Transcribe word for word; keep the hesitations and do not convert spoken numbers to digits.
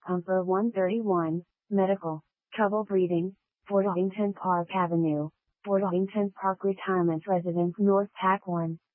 Umper one thirty-one, Medical, Trouble Breathing, Fort Washington Park Avenue, Fort Washington Park Retirement Residence North Pack one.